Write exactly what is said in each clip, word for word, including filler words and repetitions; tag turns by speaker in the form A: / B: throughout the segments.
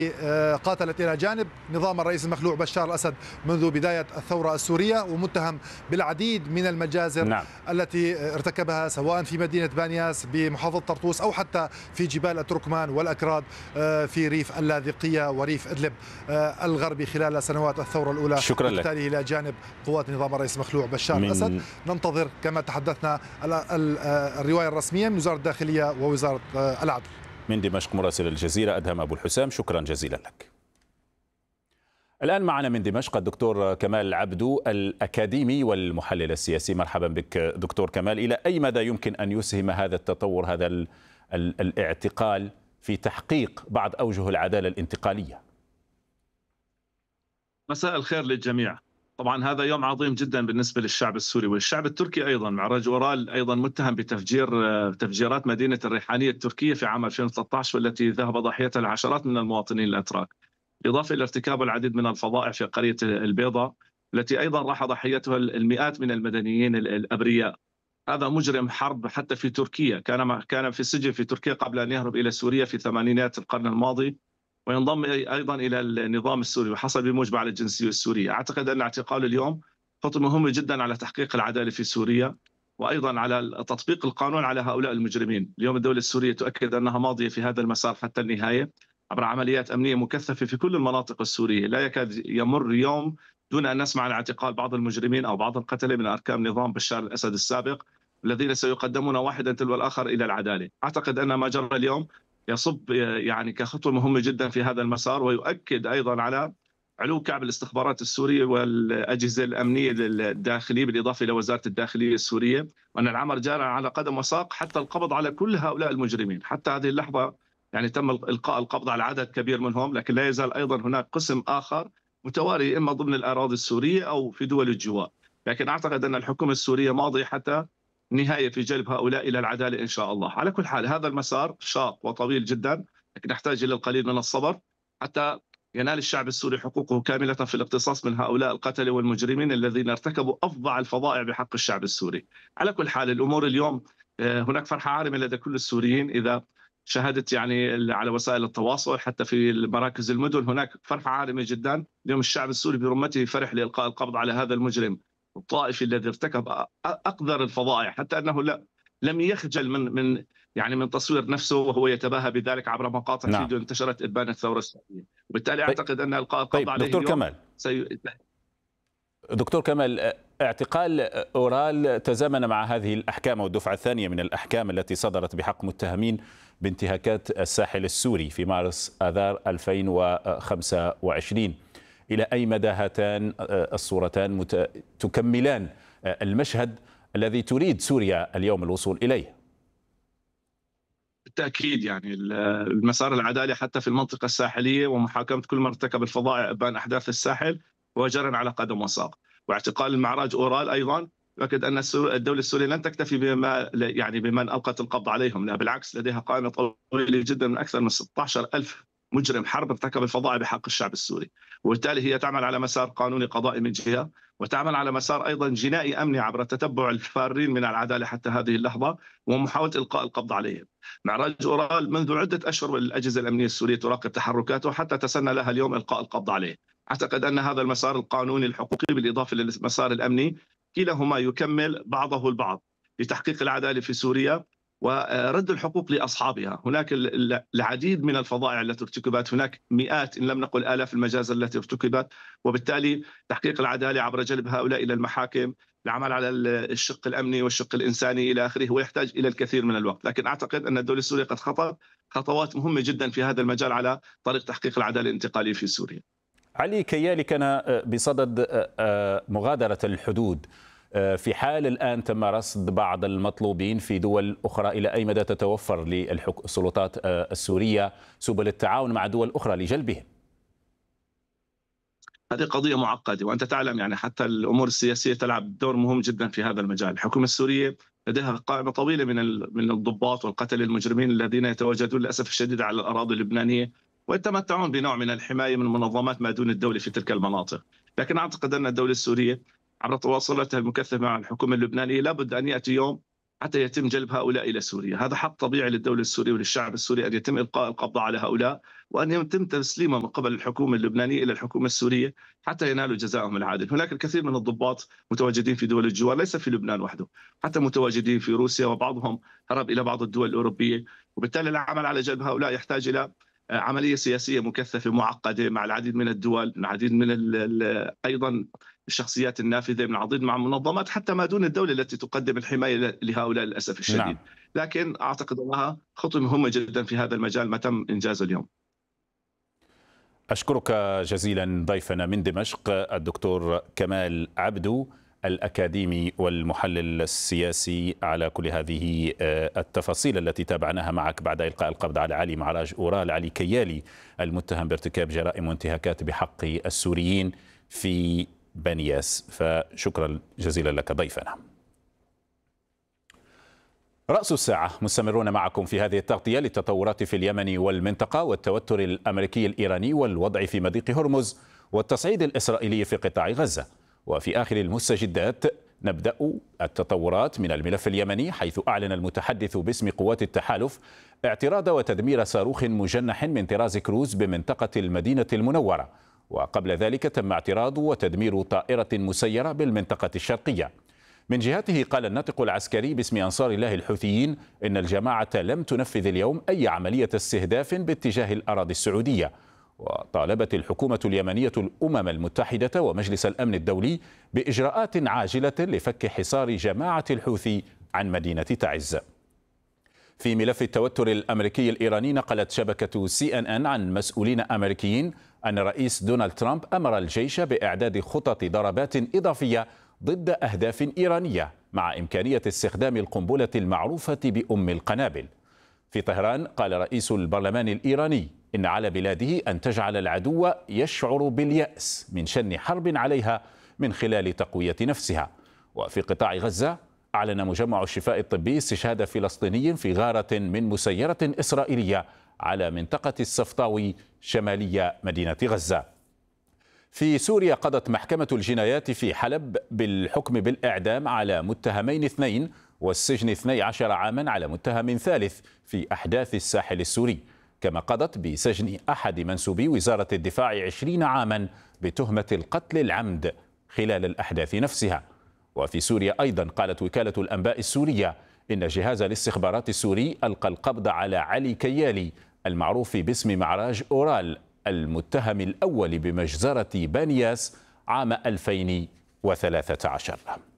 A: قاتلت إلى جانب نظام الرئيس المخلوع بشار الأسد منذ بداية الثورة السورية، ومتهم بالعديد من المجازر نعم. التي ارتكبها سواء في مدينة بانياس بمحافظة طرطوس أو حتى في جبال التركمان والأكراد في ريف اللاذقية وريف إدلب الغربي خلال سنوات الثورة الأولى.
B: شكرا لك.
A: بالتالي إلى جانب قوات نظام الرئيس المخلوع بشار من... الأسد ننتظر كما تحدثنا الرواية الرسمية من وزارة الداخلية ووزارة العدل.
B: من دمشق مراسل الجزيرة أدهم أبو الحسام، شكرا جزيلا لك. الآن معنا من دمشق الدكتور كمال عبدو الأكاديمي والمحلل السياسي. مرحبا بك دكتور كمال. إلى أي مدى يمكن أن يسهم هذا التطور، هذا ال ال الاعتقال في تحقيق بعض أوجه العدالة الانتقالية؟
C: مساء الخير للجميع. طبعا هذا يوم عظيم جدا بالنسبة للشعب السوري والشعب التركي أيضا. معراج أورال أيضا متهم بتفجير تفجيرات مدينة الريحانية التركية في عام ألفين وثلاثة عشر، والتي ذهب ضحيتها العشرات من المواطنين الأتراك، بالإضافة إلى ارتكاب العديد من الفظائع في قرية البيضاء التي أيضا راح ضحيتها المئات من المدنيين الأبرياء. هذا مجرم حرب حتى في تركيا، كان كان في السجن في تركيا قبل أن يهرب إلى سوريا في ثمانينات القرن الماضي، وينضم أيضا إلى النظام السوري وحصل بموجب على الجنسية السورية. أعتقد أن اعتقاله اليوم خطوة مهمة جدا على تحقيق العدالة في سوريا، وأيضا على تطبيق القانون على هؤلاء المجرمين. اليوم الدولة السورية تؤكد أنها ماضية في هذا المسار حتى النهاية عبر عمليات أمنية مكثفة في كل المناطق السورية. لا يكاد يمر يوم دون أن نسمع عن اعتقال بعض المجرمين أو بعض القتلة من أركان نظام بشار الأسد السابق، الذين سيقدمون واحدا تلو الآخر إلى العدالة. أعتقد أن ما جرى اليوم يصب يعني كخطوة مهمة جدا في هذا المسار، ويؤكد أيضا على علو كعب الاستخبارات السورية والأجهزة الأمنية الداخلية بالإضافة إلى وزارة الداخلية السورية، وأن العمل جاري على قدم وساق حتى القبض على كل هؤلاء المجرمين. حتى هذه اللحظة يعني تم إلقاء القبض على عدد كبير منهم، لكن لا يزال أيضا هناك قسم آخر متواري إما ضمن الأراضي السورية أو في دول الجوار. لكن أعتقد أن الحكومة السورية ماضية حتى نهاية في جلب هؤلاء إلى العدالة إن شاء الله. على كل حال هذا المسار شاق وطويل جدا، لكن نحتاج إلى القليل من الصبر حتى ينال الشعب السوري حقوقه كاملة في الاقتصاص من هؤلاء القتلة والمجرمين الذين ارتكبوا أفظع الفظائع بحق الشعب السوري. على كل حال الأمور اليوم هناك فرحة عارمة لدى كل السوريين. إذا شاهدت يعني على وسائل التواصل حتى في مراكز المدن هناك فرحة عارمة جدا. اليوم الشعب السوري برمته فرح لإلقاء القبض على هذا المجرم الطائفي الذي ارتكب أقذر الفضائع، حتى أنه لا لم يخجل من من يعني من تصوير نفسه وهو يتباهى بذلك عبر مقاطع نعم. فيديو انتشرت إبان الثورة السورية. وبالتالي أعتقد أن إلقاء القبض
B: طيب
C: عليه
B: دكتور كمال
C: سي...
B: دكتور كمال، اعتقال أورال تزامن مع هذه الأحكام والدفعة الثانية من الأحكام التي صدرت بحق متهمين بانتهاكات الساحل السوري في مارس آذار ألفين وخمسة وعشرين. إلى أي مدى هاتان الصورتان مت... تكملان المشهد الذي تريد سوريا اليوم الوصول إليه؟
C: بالتأكيد يعني المسار العدالي حتى في المنطقة الساحلية ومحاكمة كل من ارتكب الفظائع إبان أحداث الساحل هو جرى على قدم وساق. واعتقال المعراج أورال أيضا يؤكد أن الدولة السورية لن تكتفي بما يعني بمن ألقت القبض عليهم، لا بالعكس لديها قائمة طويلة جدا من أكثر من ستة عشر ألف مجرم حرب ارتكب الفظائع بحق الشعب السوري. وبالتالي هي تعمل على مسار قانوني قضائي من جهة، وتعمل على مسار أيضا جنائي أمني عبر تتبع الفارين من العدالة حتى هذه اللحظة ومحاولة إلقاء القبض عليهم. معراج أورال منذ عدة أشهر والأجهزة الأمنية السورية تراقب تحركاته حتى تسنى لها اليوم إلقاء القبض عليه. أعتقد أن هذا المسار القانوني الحقوقي بالإضافة للمسار الأمني كلاهما يكمل بعضه البعض لتحقيق العدالة في سوريا ورد الحقوق لأصحابها. هناك العديد من الفظائع التي ارتكبت، هناك مئات إن لم نقل آلاف المجازر التي ارتكبت، وبالتالي تحقيق العدالة عبر جلب هؤلاء إلى المحاكم، العمل على الشق الأمني والشق الإنساني إلى آخره، ويحتاج إلى الكثير من الوقت. لكن أعتقد أن الدولة السورية قد خطت خطوات مهمة جدا في هذا المجال على طريق تحقيق العدالة الانتقالية في سوريا.
B: علي كيالي كان بصدد مغادرة الحدود. في حال الآن تم رصد بعض المطلوبين في دول أخرى، إلى أي مدى تتوفر للسلطات السورية سبل التعاون مع دول أخرى لجلبهم؟
C: هذه قضية معقدة، وأنت تعلم يعني حتى الأمور السياسية تلعب دور مهم جدا في هذا المجال. الحكومة السورية لديها قائمة طويلة من من الضباط والقتلة المجرمين الذين يتواجدون للأسف الشديد على الأراضي اللبنانية ويتمتعون بنوع من الحماية من منظمات ما دون الدولة في تلك المناطق. لكن أعتقد أن الدولة السورية عبر تواصلاتها المكثفة مع الحكومة اللبنانية لابد أن يأتي يوم حتى يتم جلب هؤلاء إلى سوريا. هذا حق طبيعي للدولة السورية وللشعب السوري أن يتم إلقاء القبض على هؤلاء، وأن يتم تسليمهم من قبل الحكومة اللبنانية إلى الحكومة السورية حتى ينالوا جزاءهم العادل. هناك الكثير من الضباط متواجدين في دول الجوار، ليس في لبنان وحده، حتى متواجدين في روسيا، وبعضهم هرب إلى بعض الدول الأوروبية. وبالتالي العمل على جلب هؤلاء يحتاج إلى عملية سياسية مكثفة معقدة مع العديد من الدول، من العديد من أيضا الشخصيات النافذة، من العديد مع منظمات حتى ما دون الدولة التي تقدم الحماية لهؤلاء للأسف الشديد. نعم. لكن أعتقد أنها خطوة مهمة جدا في هذا المجال ما تم إنجازه اليوم.
B: أشكرك جزيلا ضيفنا من دمشق الدكتور كمال عبدو الأكاديمي والمحلل السياسي على كل هذه التفاصيل التي تابعناها معك بعد إلقاء القبض على علي معراج أورال علي كيالي المتهم بارتكاب جرائم وانتهاكات بحق السوريين في بنياس. فشكرا جزيلا لك ضيفنا. رأس الساعة مستمرون معكم في هذه التغطية للتطورات في اليمن والمنطقة والتوتر الأمريكي الإيراني والوضع في مضيق هرمز والتصعيد الإسرائيلي في قطاع غزة. وفي آخر المستجدات نبدأ التطورات من الملف اليمني، حيث أعلن المتحدث باسم قوات التحالف اعتراض وتدمير صاروخ مجنح من طراز كروز بمنطقة المدينة المنورة، وقبل ذلك تم اعتراض وتدمير طائرة مسيرة بالمنطقة الشرقية. من جهته قال الناطق العسكري باسم أنصار الله الحوثيين إن الجماعة لم تنفذ اليوم أي عملية استهداف باتجاه الأراضي السعودية. وطالبت الحكومة اليمنية الأمم المتحدة ومجلس الأمن الدولي بإجراءات عاجلة لفك حصار جماعة الحوثي عن مدينة تعز. في ملف التوتر الأمريكي الإيراني نقلت شبكة سي إن إن عن مسؤولين أمريكيين أن الرئيس دونالد ترامب أمر الجيش بإعداد خطط ضربات إضافية ضد أهداف إيرانية مع إمكانية استخدام القنبلة المعروفة بأم القنابل. في طهران قال رئيس البرلمان الإيراني إن على بلاده أن تجعل العدو يشعر باليأس من شن حرب عليها من خلال تقوية نفسها. وفي قطاع غزة أعلن مجمع الشفاء الطبي استشهاد فلسطيني في غارة من مسيرة إسرائيلية على منطقة الصفطاوي شمالية مدينة غزة. في سوريا قضت محكمة الجنايات في حلب بالحكم بالإعدام على متهمين اثنين والسجن اثني عشر عاما على متهم ثالث في أحداث الساحل السوري، كما قضت بسجن أحد منسوبي وزارة الدفاع عشرين عاما بتهمة القتل العمد خلال الأحداث نفسها. وفي سوريا أيضا قالت وكالة الأنباء السورية إن جهاز الاستخبارات السوري ألقى القبض على علي كيالي المعروف باسم معراج أورال المتهم الأول بمجزرة بانياس عام ألفين وثلاثة عشر.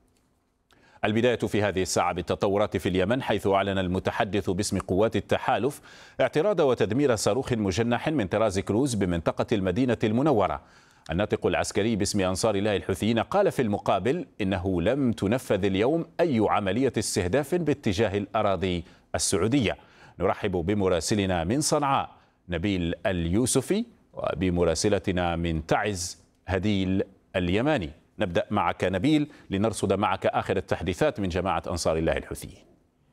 B: البداية في هذه الساعة بالتطورات في اليمن، حيث أعلن المتحدث باسم قوات التحالف اعتراض وتدمير صاروخ مجنح من طراز كروز بمنطقة المدينة المنورة. الناطق العسكري باسم أنصار الله الحوثيين قال في المقابل إنه لم تنفذ اليوم أي عملية استهداف باتجاه الأراضي السعودية. نرحب بمراسلنا من صنعاء نبيل اليوسفي وبمراسلتنا من تعز هديل اليماني. نبدأ معك نبيل لنرصد معك آخر التحديثات من جماعة أنصار الله الحوثيين.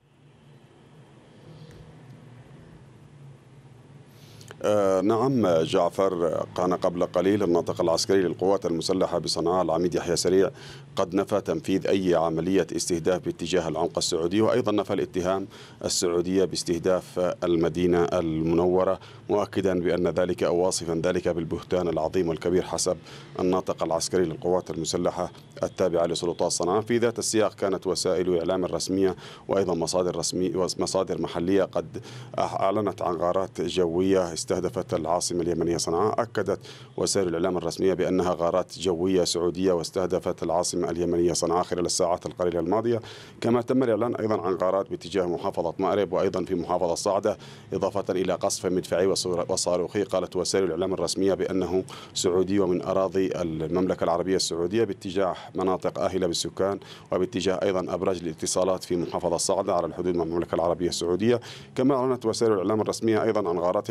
D: آه نعم جعفر، كان قبل قليل الناطق العسكري للقوات المسلحة بصنعاء العميد يحيى سريع قد نفى تنفيذ أي عملية استهداف باتجاه العمق السعودي، وأيضا نفى الاتهام السعودية باستهداف المدينة المنورة، مؤكدا بأن ذلك أو واصفا ذلك بالبهتان العظيم والكبير حسب الناطق العسكري للقوات المسلحة التابعة لسلطات صنعاء. في ذات السياق كانت وسائل الإعلام الرسمية وأيضا مصادر رسمية ومصادر محلية قد أعلنت عن غارات جوية استهدفت العاصمة اليمنية صنعاء. أكدت وسائل الإعلام الرسمية بأنها غارات جوية سعودية واستهدفت العاصمة اليمنية صنعاء خلال الساعات القليلة الماضية. كما تم الإعلان أيضا عن غارات باتجاه محافظة مأرب وأيضا في محافظة صعدة، إضافة إلى قصف مدفعي وصاروخي. قالت وسائل الإعلام الرسمية بأنه سعودي ومن أراضي المملكة العربية السعودية باتجاه مناطق آهلة بالسكان وباتجاه أيضا أبراج الاتصالات في محافظة صعدة على الحدود مع المملكة العربية السعودية. كما أعلنت وسائل الإعلام الرسمية أيضا عن غارات جوية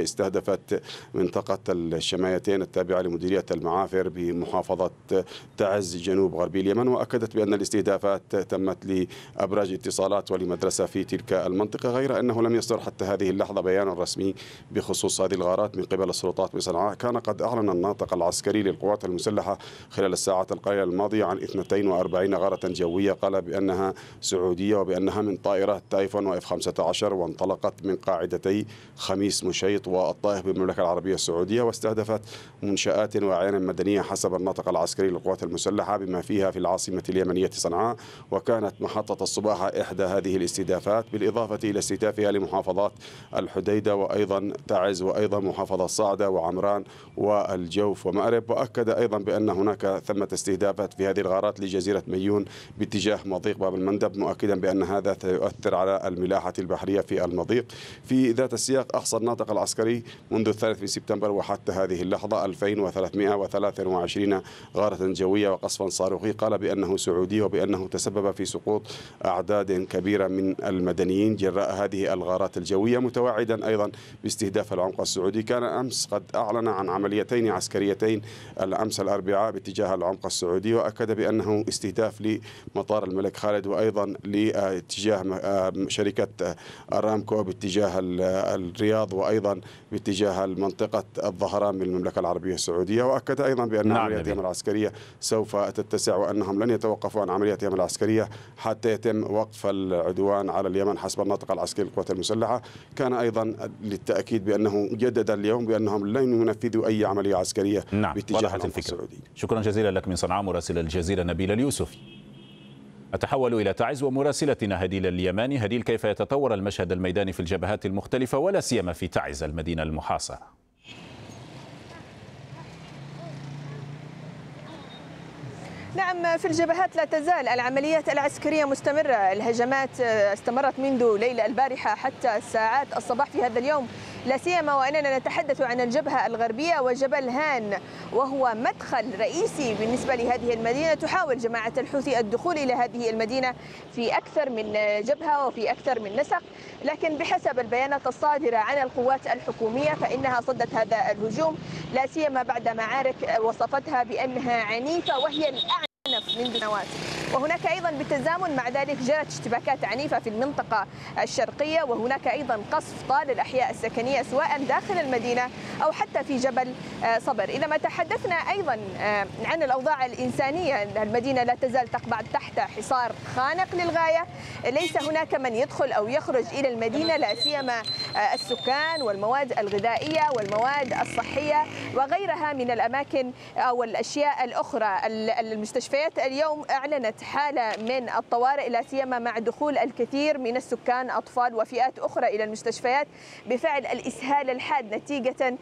D: استهدفت منطقة الشمايتين التابعة لمديرية المعافر بمحافظة تعز جنوب غربي اليمن، وأكدت بأن الاستهدافات تمت لأبراج اتصالات ولمدرسة في تلك المنطقة، غير أنه لم يصدر حتى هذه اللحظة بيان رسمي بخصوص هذه الغارات من قبل السلطات بصنعاء. كان قد أعلن الناطق العسكري للقوات المسلحة خلال الساعات القليلة الماضية عن اثنتين وأربعين غارة جوية قال بأنها سعودية وبأنها من طائرات تايفون وإف خمسة عشر، وانطلقت من قاعدتي خميس مشيط والطائف بالمملكة العربية السعودية، واستهدفت منشآت وأعيانا مدنية حسب الناطق العسكري للقوات المسلحة بما فيها في العاصمة اليمنية صنعاء. وكانت محطة الصباحة إحدى هذه الاستهدافات، بالإضافة إلى استهدافها لمحافظات الحديدة وأيضا تعز وأيضا محافظة صعدة وعمران والجوف ومأرب. وأكد أيضا بأن هناك ثمة استهدافات في هذه الغارات لجزيرة ميون باتجاه مضيق باب المندب، مؤكدا بأن هذا سيؤثر على الملاحة البحرية في المضيق. في ذات السياق أحصى الناطق العسكري منذ الثالث من سبتمبر وحتى هذه اللحظة ألفين وثلاثمائة وثلاثة وعشرين غارة جوية وقصفا صاروخي قال بأنه سعودي، وبأنه تسبب في سقوط أعداد كبيرة من المدنيين جراء هذه الغارات الجوية، متوعدا أيضا باستهداف العمق السعودي. كان أمس قد أعلن عن عمليتين عسكريتين الأمس الأربعاء باتجاه العمق السعودي، وأكد بأنه استهداف لمطار الملك خالد وأيضا لاتجاه شركة أرامكو باتجاه الرياض وأيضا باتجاه منطقة الظهران من المملكة العربية السعودية. وأكد أيضا بأن نعم عملياتهم العسكرية سوف تتسع وأنهم لن يتوقفوا عن عملياتهم العسكرية حتى يتم وقف العدوان على اليمن حسب الناطق العسكري للقوات المسلحة. كان أيضا للتأكيد بأنه جدد اليوم بأنهم لن ينفذوا أي عملية عسكرية نعم. باتجاه العمق السعودي.
B: شكرا جزيلا لك من صنعاء مراسل الجزيرة نبيل اليوسفي. أتحول إلى تعز ومراسلتنا هديل اليماني. هديل، كيف يتطور المشهد الميداني في الجبهات المختلفة ولا سيما في تعز المدينة المحاصرة؟
E: نعم، في الجبهات لا تزال العمليات العسكرية مستمرة. الهجمات استمرت منذ ليلة البارحة حتى ساعات الصباح في هذا اليوم، لا سيما وأننا نتحدث عن الجبهة الغربية وجبل هان، وهو مدخل رئيسي بالنسبة لهذه المدينة. تحاول جماعة الحوثي الدخول إلى هذه المدينة في أكثر من جبهة وفي أكثر من نسق، لكن بحسب البيانات الصادرة عن القوات الحكومية فإنها صدت هذا الهجوم، لا سيما بعد معارك وصفتها بأنها عنيفة وهي الأعنف منذ سنوات. وهناك أيضا بالتزامن مع ذلك جرت اشتباكات عنيفة في المنطقة الشرقية، وهناك أيضا قصف طال الأحياء السكنية سواء داخل المدينة أو حتى في جبل صبر. إذا ما تحدثنا أيضا عن الأوضاع الإنسانية، المدينة لا تزال تقبع تحت حصار خانق للغاية، ليس هناك من يدخل أو يخرج إلى المدينة، لا سيما السكان والمواد الغذائية والمواد الصحية وغيرها من الأماكن أو الأشياء الأخرى. المستشفيات اليوم أعلنت حالة من الطوارئ، لا سيما مع دخول الكثير من السكان أطفال وفئات أخرى إلى المستشفيات بفعل الإسهال الحاد نتيجة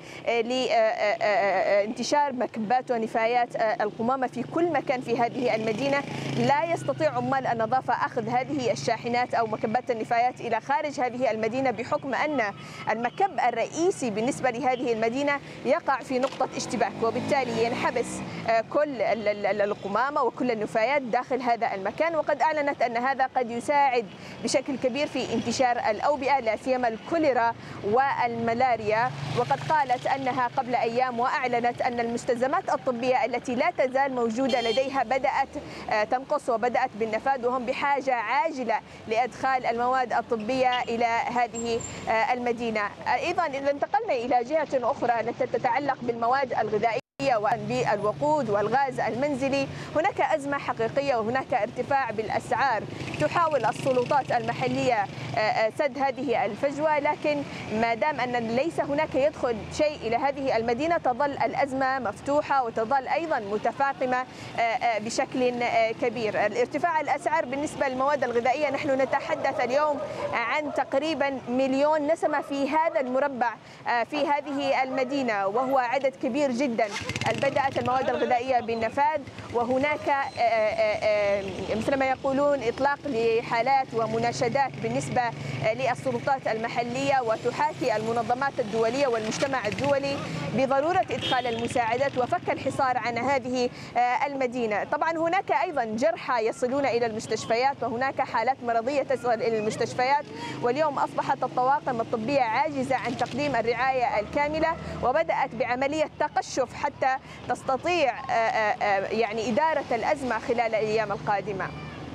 E: لانتشار مكبات ونفايات القمامة في كل مكان في هذه المدينة. لا يستطيع عمال النظافة أخذ هذه الشاحنات أو مكبات النفايات إلى خارج هذه المدينة، بحكم أن المكب الرئيسي بالنسبة لهذه المدينة يقع في نقطة اشتباك، وبالتالي ينحبس كل القمامة وكل النفايات داخل هذا المكان. وقد أعلنت أن هذا قد يساعد بشكل كبير في انتشار الأوبئة، لا سيما الكوليرا والملاريا. وقد قالت أنها قبل أيام وأعلنت أن المستلزمات الطبية التي لا تزال موجودة لديها بدأت تنقص وبدأت بالنفاد، وهم بحاجة عاجلة لإدخال المواد الطبية إلى هذه المدينة. أيضا إذا انتقلنا إلى جهة أخرى التي تتعلق بالمواد الغذائية بالوقود والغاز المنزلي، هناك أزمة حقيقية وهناك ارتفاع بالأسعار. تحاول السلطات المحلية سد هذه الفجوة، لكن ما دام أن ليس هناك يدخل شيء إلى هذه المدينة تظل الأزمة مفتوحة وتظل أيضا متفاقمة بشكل كبير. ارتفاع الأسعار بالنسبة للمواد الغذائية، نحن نتحدث اليوم عن تقريبا مليون نسمة في هذا المربع في هذه المدينة، وهو عدد كبير جدا. بدأت المواد الغذائية بالنفاذ، وهناك مثل ما يقولون إطلاق لحالات ومناشدات بالنسبة للسلطات المحلية، وتحاكي المنظمات الدولية والمجتمع الدولي بضرورة إدخال المساعدات وفك الحصار عن هذه المدينة. طبعا هناك أيضا جرحى يصلون إلى المستشفيات، وهناك حالات مرضية تصل إلى المستشفيات، واليوم أصبحت الطواقم الطبية عاجزة عن تقديم الرعاية الكاملة، وبدأت بعملية تقشف حتى تستطيع يعني إدارة الأزمة خلال الأيام القادمة.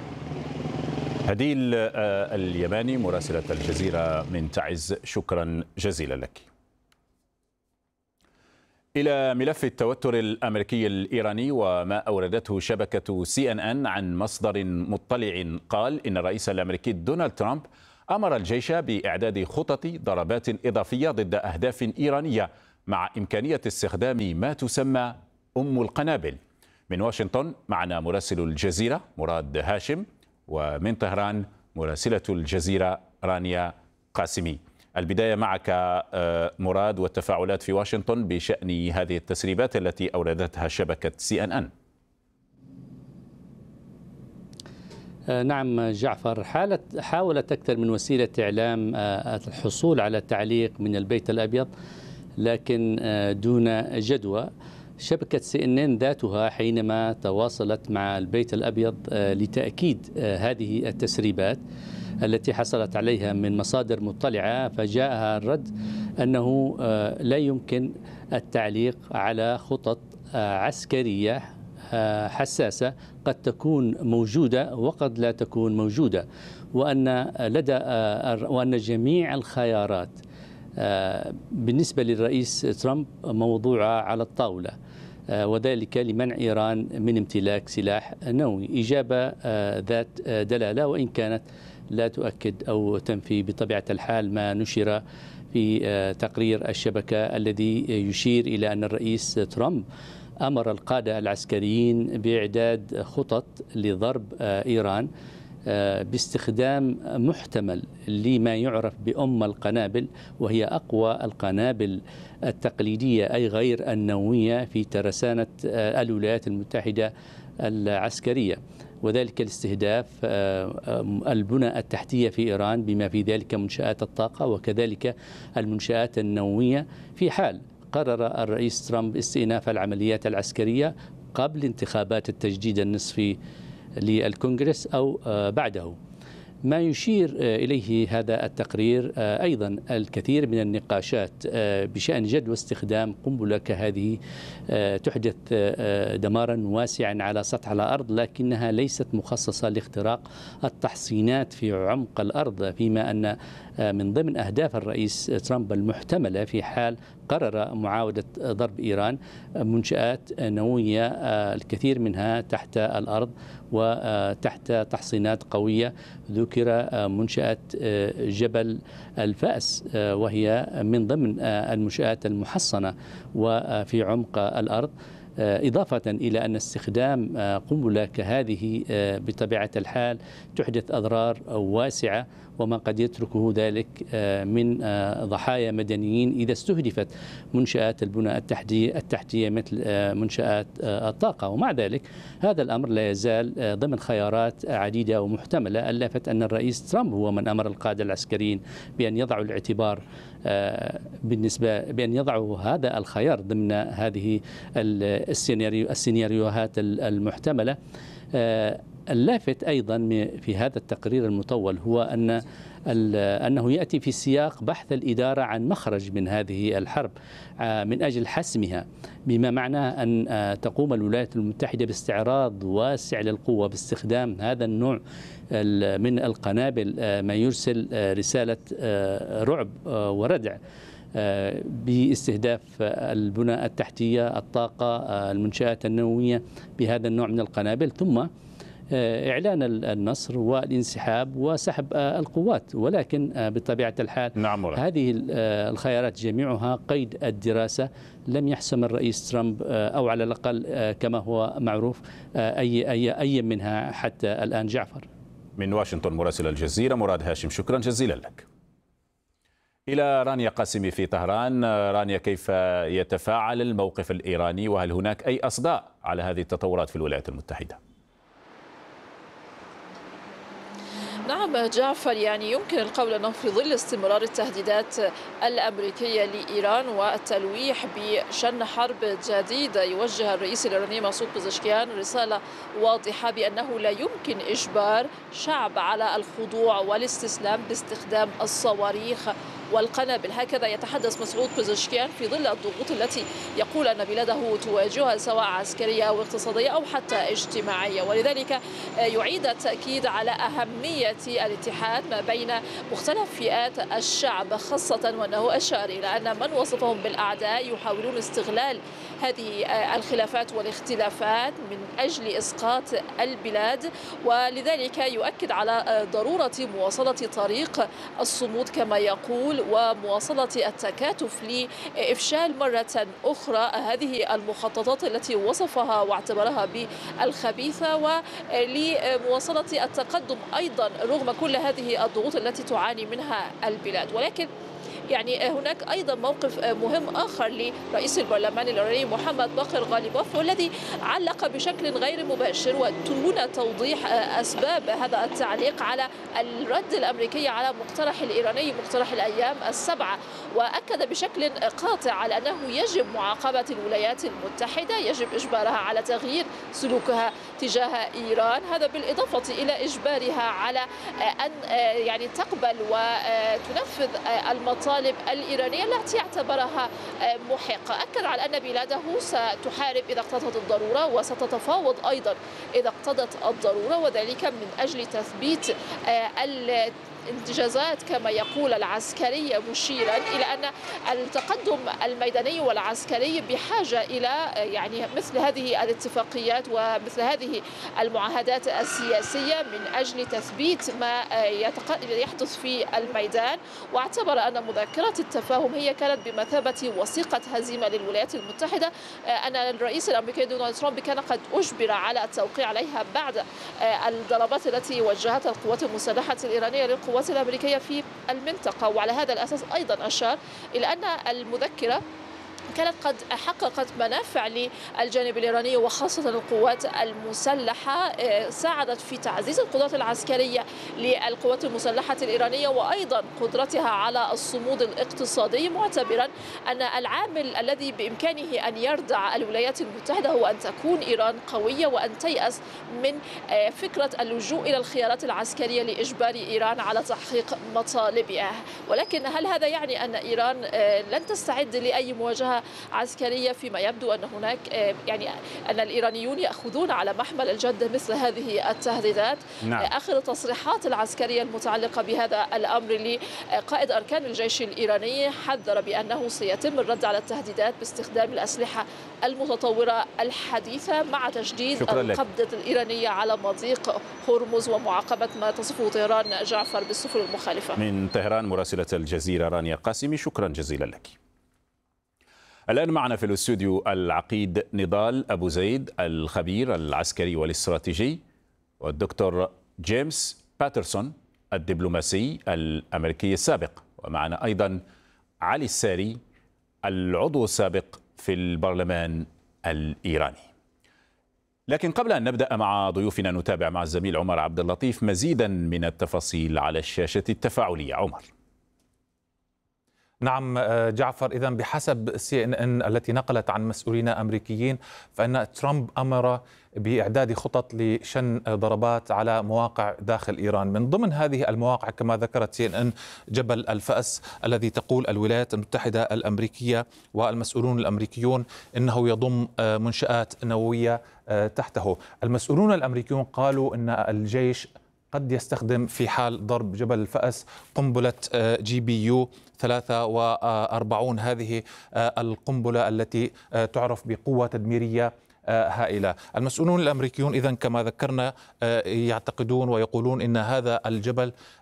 B: هديل اليماني مراسلة الجزيرة من تعز، شكرا جزيلا لك. إلى ملف التوتر الأمريكي الإيراني وما أوردته شبكة سي إن إن عن مصدر مطلع قال إن الرئيس الأمريكي دونالد ترامب أمر الجيش بإعداد خطط ضربات إضافية ضد أهداف إيرانية مع إمكانية استخدام ما تسمى أم القنابل. من واشنطن معنا مراسل الجزيرة مراد هاشم، ومن طهران مراسلة الجزيرة رانيا قاسمي. البداية معك مراد، والتفاعلات في واشنطن بشأن هذه التسريبات التي أوردتها شبكة سي إن إن.
F: نعم جعفر، حالت حاولت أكثر من وسيلة إعلام الحصول على تعليق من البيت الأبيض لكن دون جدوى. شبكة سي إن إن ذاتها حينما تواصلت مع البيت الأبيض لتأكيد هذه التسريبات التي حصلت عليها من مصادر مطلعة، فجاءها الرد أنه لا يمكن التعليق على خطط عسكرية حساسة قد تكون موجودة وقد لا تكون موجودة، وأن لدى وأن جميع الخيارات بالنسبة للرئيس ترامب موضوعة على الطاولة، وذلك لمنع إيران من امتلاك سلاح نووي. إجابة ذات دلالة وإن كانت لا تؤكد أو تنفي بطبيعة الحال ما نشر في تقرير الشبكة الذي يشير إلى أن الرئيس ترامب أمر القادة العسكريين بإعداد خطط لضرب إيران باستخدام محتمل لما يعرف بأم القنابل، وهي أقوى القنابل التقليدية أي غير النووية في ترسانة الولايات المتحدة العسكرية، وذلك لاستهداف البنى التحتية في إيران بما في ذلك منشآت الطاقة وكذلك المنشآت النووية، في حال قرر الرئيس ترامب استئناف العمليات العسكرية قبل انتخابات التجديد النصفي للكونغرس أو بعده. ما يشير إليه هذا التقرير أيضا الكثير من النقاشات بشأن جدوى استخدام قنبلة كهذه تحدث دمارا واسعا على سطح الأرض، لكنها ليست مخصصة لاختراق التحصينات في عمق الأرض، فيما أن من ضمن أهداف الرئيس ترامب المحتملة في حال قرر معاودة ضرب إيران منشآت نووية الكثير منها تحت الأرض وتحت تحصينات قوية. ذكر منشآت جبل الفأس وهي من ضمن المنشآت المحصنة وفي عمق الأرض، إضافة إلى أن استخدام قنبلة كهذه بطبيعة الحال تحدث أضرار واسعة وما قد يتركه ذلك من ضحايا مدنيين إذا استهدفت منشآت البنى التحتية التحتية مثل منشآت الطاقة. ومع ذلك هذا الأمر لا يزال ضمن خيارات عديدة ومحتملة. اللافت أن الرئيس ترامب هو من أمر القادة العسكريين بأن يضعوا الاعتبار بالنسبة بأن يضعوا هذا الخيار ضمن هذه السيناريو السيناريوهات المحتملة. اللافت أيضا في هذا التقرير المطول هو أن أنه يأتي في سياق بحث الإدارة عن مخرج من هذه الحرب من أجل حسمها، بما معناه أن تقوم الولايات المتحدة باستعراض واسع للقوة باستخدام هذا النوع من القنابل، ما يرسل رسالة رعب وردع باستهداف البنى التحتية، الطاقة، المنشآت النووية بهذا النوع من القنابل، ثم إعلان النصر والانسحاب وسحب القوات. ولكن بطبيعة الحال
B: نعم
F: هذه الخيارات جميعها قيد الدراسة. لم يحسم الرئيس ترامب أو على الأقل كما هو معروف أي أي أي منها حتى الآن. جعفر،
B: من واشنطن مراسل الجزيرة مراد هاشم، شكرا جزيلا لك. إلى رانيا قاسمي في طهران. رانيا، كيف يتفاعل الموقف الإيراني وهل هناك أي أصداء على هذه التطورات في الولايات المتحدة؟
G: نعم جعفر، يعني يمكن القول أنه في ظل استمرار التهديدات الأمريكية لإيران والتلويح بشن حرب جديدة يوجه الرئيس الإيراني مسعود بزشكيان رسالة واضحة بأنه لا يمكن إجبار شعب على الخضوع والاستسلام باستخدام الصواريخ والقنابل. هكذا يتحدث مسعود بزشكيان في ظل الضغوط التي يقول أن بلاده تواجهها سواء عسكرية أو اقتصادية أو حتى اجتماعية، ولذلك يعيد التأكيد على أهمية الاتحاد ما بين مختلف فئات الشعب، خاصة وأنه أشار إلى أن من وصفهم بالأعداء يحاولون استغلال هذه الخلافات والاختلافات من أجل إسقاط البلاد، ولذلك يؤكد على ضرورة مواصلة طريق الصمود كما يقول ومواصلة التكاتف لإفشال مرة أخرى هذه المخططات التي وصفها واعتبرها بالخبيثة، ولمواصلة التقدم أيضا رغم كل هذه الضغوط التي تعاني منها البلاد. ولكن يعني هناك أيضا موقف مهم آخر لرئيس البرلمان الإيراني محمد باقر غالباف، والذي علق بشكل غير مباشر ودون توضيح أسباب هذا التعليق على الرد الأمريكي على مقترح الإيراني مقترح الأيام السبعة، وأكد بشكل قاطع على أنه يجب معاقبة الولايات المتحدة، يجب إجبارها على تغيير سلوكها تجاه إيران، هذا بالإضافة إلى إجبارها على أن يعني تقبل وتنفذ المطالب الإيرانية التي اعتبرها محقة. أكد على أن بلاده ستحارب إذا اقتضت الضرورة وستتفاوض أيضا إذا اقتضت الضرورة، وذلك من أجل تثبيت الانجازات كما يقول العسكرية، مشيرا إلى أن التقدم الميداني والعسكري بحاجة إلى يعني مثل هذه الاتفاقيات ومثل هذه المعاهدات السياسية من أجل تثبيت ما يحدث في الميدان. واعتبر أن مذكرة التفاهم هي كانت بمثابة وثيقة هزيمة للولايات المتحدة، أن الرئيس الأمريكي دونالد ترامب كان قد أجبر على التوقيع عليها بعد الضربات التي وجهتها القوات المسلحة الإيرانية للقوات الأمريكية في المنطقة. وعلى هذا الأساس أيضا أشار إلى أن المذكرة كانت قد حققت منافع للجانب الإيراني وخاصة القوات المسلحة، ساعدت في تعزيز القدرات العسكرية للقوات المسلحة الإيرانية وأيضا قدرتها على الصمود الاقتصادي، معتبرا أن العامل الذي بإمكانه أن يردع الولايات المتحدة هو أن تكون إيران قوية وأن تيأس من فكرة اللجوء إلى الخيارات العسكرية لإجبار إيران على تحقيق مطالبها. ولكن هل هذا يعني أن إيران لن تستعد لأي مواجهة عسكرية؟ فيما يبدو أن هناك يعني أن الإيرانيون يأخذون على محمل الجد مثل هذه التهديدات. نعم. آخر التصريحات العسكرية المتعلقة بهذا الأمر لقائد أركان الجيش الإيراني حذر بأنه سيتم الرد على التهديدات باستخدام الأسلحة المتطورة الحديثة مع تشديد القبضة الإيرانية على مضيق هرمز ومعاقبة ما تصفه طهران جعفر بالسفن المخالفة.
B: من طهران مراسلة الجزيرة رانيا قاسمي، شكرا جزيلا لك. الآن معنا في الاستوديو العقيد نضال أبو زيد الخبير العسكري والاستراتيجي، والدكتور جيمس باترسون الدبلوماسي الأمريكي السابق، ومعنا أيضا علي الساري العضو السابق في البرلمان الإيراني. لكن قبل أن نبدأ مع ضيوفنا نتابع مع الزميل عمر عبد اللطيف مزيدا من التفاصيل على الشاشة التفاعلية. عمر.
H: نعم جعفر، إذن بحسب سي إن إن التي نقلت عن مسؤولين أمريكيين فإن ترامب أمر بإعداد خطط لشن ضربات على مواقع داخل إيران. من ضمن هذه المواقع كما ذكرت سي إن إن جبل الفأس الذي تقول الولايات المتحدة الأمريكية والمسؤولون الأمريكيون إنه يضم منشآت نووية تحته. المسؤولون الأمريكيون قالوا إن الجيش قد يستخدم في حال ضرب جبل الفأس قنبلة جي بي يو ثلاثة وأربعين، هذه القنبلة التي تعرف بقوة تدميرية هائلة. المسؤولون الأمريكيون إذن كما ذكرنا يعتقدون ويقولون إن هذا الجبل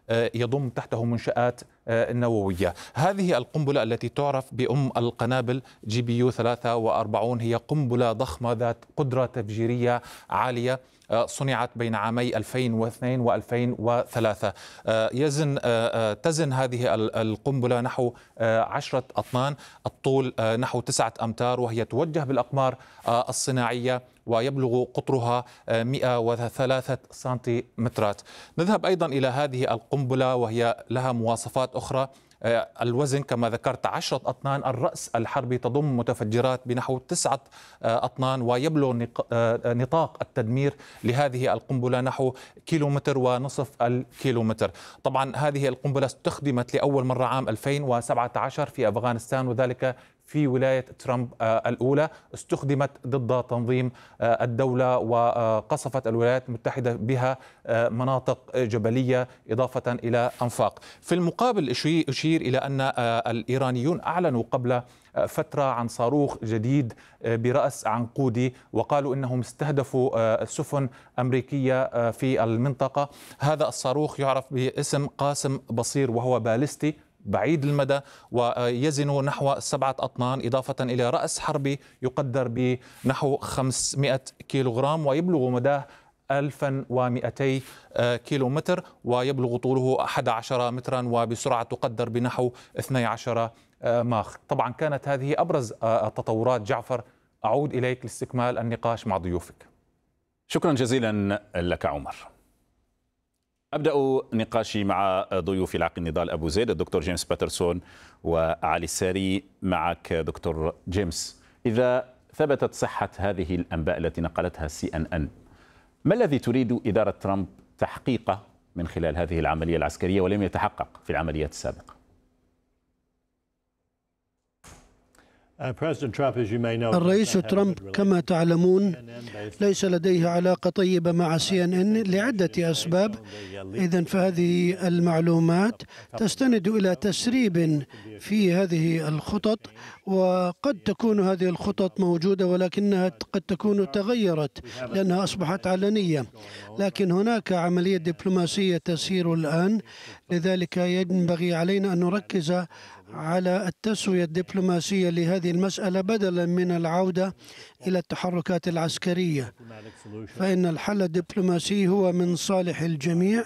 H: يضم تحته منشآت نووية. هذه القنبلة التي تعرف بأم القنابل جي بي يو ثلاثة وأربعين هي قنبلة ضخمة ذات قدرة تفجيرية عالية، صنعت بين عامي ألفين واثنين وألفين وثلاثة. يزن تزن هذه القنبلة نحو عشرة أطنان، الطول نحو تسعة أمتار، وهي توجه بالأقمار الصناعية ويبلغ قطرها مئة وثلاثة سنتيمترات. نذهب أيضا إلى هذه القنبلة وهي لها مواصفات أخرى. الوزن كما ذكرت عشرة أطنان، الرأس الحربي تضم متفجرات بنحو تسعة أطنان، ويبلغ نطاق التدمير لهذه القنبلة نحو كيلومتر ونصف الكيلومتر. طبعا هذه القنبلة استخدمت لأول مرة عام ألفين وسبعة عشر في أفغانستان، وذلك في ولاية ترامب الأولى. استخدمت ضد تنظيم الدولة وقصفت الولايات المتحدة بها مناطق جبلية إضافة إلى أنفاق. في المقابل أشير إلى أن الإيرانيون أعلنوا قبل فترة عن صاروخ جديد برأس عنقودي، وقالوا إنهم استهدفوا سفن أمريكية في المنطقة. هذا الصاروخ يعرف باسم قاسم بصير، وهو باليستي بعيد المدى ويزن نحو سبعة أطنان، إضافة إلى رأس حربي يقدر بنحو خمسمئة كيلوغرام، ويبلغ مداه ألف ومئتي كيلومتر، ويبلغ طوله أحد عشر مترا، وبسرعة تقدر بنحو اثني عشر ماخ. طبعا كانت هذه أبرز التطورات. جعفر، أعود إليك لاستكمال النقاش مع ضيوفك.
B: شكرا جزيلا لك عمر. أبدأ نقاشي مع ضيوفي العقيد نضال أبو زيد، الدكتور جيمس باترسون وعلي الساري. معك دكتور جيمس، إذا ثبتت صحة هذه الأنباء التي نقلتها سي أن أن، ما الذي تريد إدارة ترامب تحقيقه من خلال هذه العملية العسكرية ولم يتحقق في العمليات السابقة؟
I: الرئيس ترامب كما تعلمون ليس لديه علاقة طيبة مع سي إن إن لعدة أسباب. إذن فهذه المعلومات تستند إلى تسريب في هذه الخطط، وقد تكون هذه الخطط موجودة ولكنها قد تكون تغيرت لأنها أصبحت علنية. لكن هناك عملية دبلوماسية تسير الآن، لذلك ينبغي علينا أن نركز على التسوية الدبلوماسية لهذه المسألة بدلا من العودة إلى التحركات العسكرية، فإن الحل الدبلوماسي هو من صالح الجميع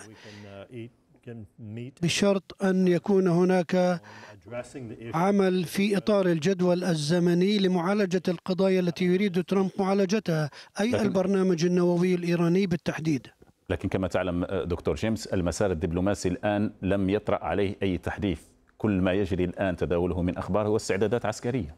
I: بشرط أن يكون هناك عمل في إطار الجدول الزمني لمعالجة القضايا التي يريد ترامب معالجتها، أي البرنامج النووي الإيراني بالتحديد.
B: لكن كما تعلم دكتور جيمس، المسار الدبلوماسي الآن لم يطرأ عليه أي تحديث. كل ما يجري الآن تداوله من أخبار هو استعدادات عسكرية.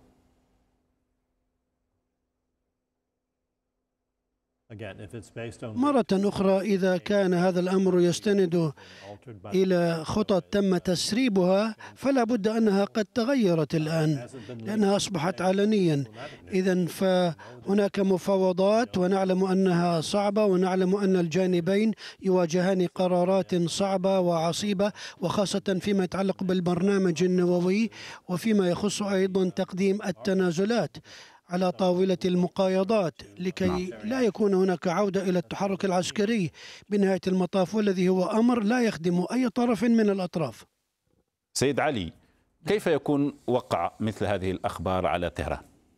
I: مرة أخرى، إذا كان هذا الأمر يستند إلى خطط تم تسريبها فلا بد أنها قد تغيرت الآن لأنها أصبحت علنيا. إذن فهناك مفاوضات ونعلم أنها صعبة، ونعلم أن الجانبين يواجهان قرارات صعبة وعصيبة، وخاصة فيما يتعلق بالبرنامج النووي وفيما يخص أيضا تقديم التنازلات على طاولة المقايضات لكي لا يكون هناك عودة إلى التحرك العسكري بنهاية المطاف، والذي هو أمر لا يخدم أي طرف من الأطراف.
B: سيد علي، كيف يكون وقع مثل هذه الأخبار على طهران؟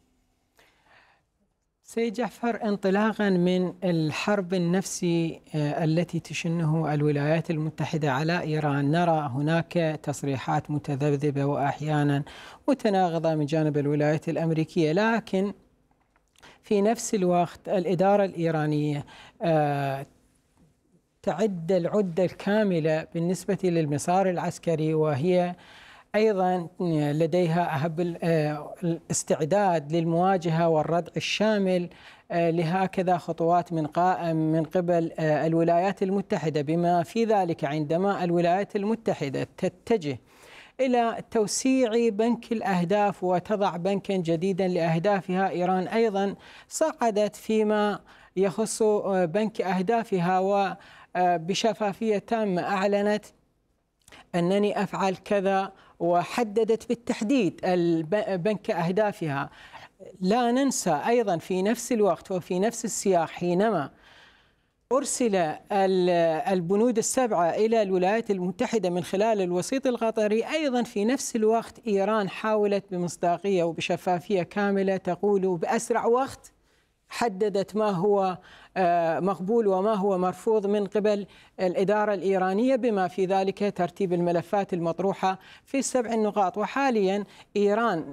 J: سيد جعفر، انطلاقا من الحرب النفسي التي تشنه الولايات المتحدة على إيران، نرى هناك تصريحات متذبذبة وأحيانا متناقضة من جانب الولايات الأمريكية، لكن في نفس الوقت الإدارة الإيرانية تعد العدة الكاملة بالنسبة للمسار العسكري، وهي أيضا لديها أهب الاستعداد للمواجهة والردع الشامل لهكذا خطوات من قائم من قبل الولايات المتحدة، بما في ذلك عندما الولايات المتحدة تتجه إلى توسيع بنك الأهداف وتضع بنكا جديدا لأهدافها، إيران أيضا صعدت فيما يخص بنك أهدافها وبشفافية تامة أعلنت أنني أفعل كذا، وحددت بالتحديد بنك أهدافها. لا ننسى أيضا في نفس الوقت وفي نفس السياق حينما أرسل البنود السبعة إلى الولايات المتحدة من خلال الوسيط القطري، أيضا في نفس الوقت إيران حاولت بمصداقية وبشفافية كاملة تقول بأسرع وقت حددت ما هو مقبول وما هو مرفوض من قبل الإدارة الإيرانية، بما في ذلك ترتيب الملفات المطروحة في السبع النقاط. وحاليا إيران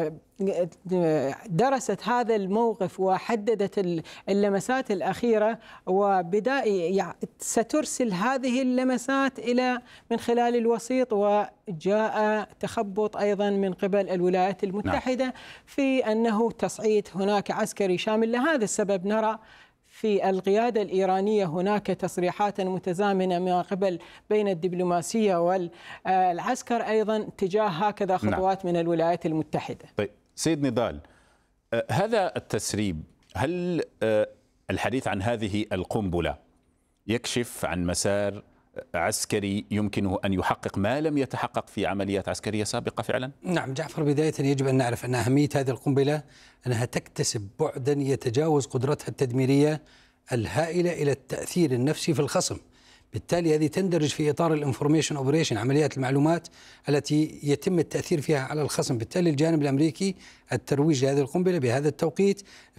J: درست هذا الموقف وحددت اللمسات الأخيرة، وبداية سترسل هذه اللمسات إلى من خلال الوسيط. وجاء تخبط أيضا من قبل الولايات المتحدة في أنه تصعيد هناك عسكري شامل. لهذا السبب نرى في القيادة الإيرانية هناك تصريحات متزامنة من قبل بين الدبلوماسية والعسكر أيضا تجاه هكذا خطوات نعم. من الولايات المتحدة.
B: طيب سيد نضال، هذا التسريب، هل الحديث عن هذه القنبلة يكشف عن مسار عسكري يمكنه أن يحقق ما لم يتحقق في عمليات عسكرية سابقة فعلا؟
K: نعم جعفر، بداية يجب أن نعرف أن أهمية هذه القنبلة أنها تكتسب بعدا يتجاوز قدرتها التدميرية الهائلة إلى التأثير النفسي في الخصم. بالتالي هذه تندرج في إطار الانفورميشن اوبريشن، عمليات المعلومات التي يتم التأثير فيها على الخصم. بالتالي الجانب الأمريكي الترويج لهذه القنبلة بهذا التوقيت